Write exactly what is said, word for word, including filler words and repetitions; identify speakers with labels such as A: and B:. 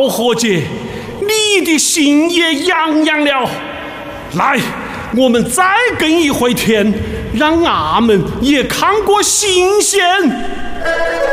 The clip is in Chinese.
A: 老伙计，你的心也痒痒了。来，我们再跟一回天，让俺们也看过新鲜。